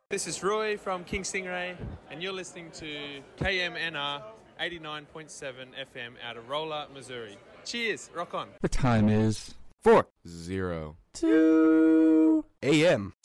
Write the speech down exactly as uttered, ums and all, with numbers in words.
This is Roy from King Stingray, and you're listening to K M N R eighty-nine point seven F M out of Rolla, Missouri. Cheers, rock on. The time is four Zero. two A M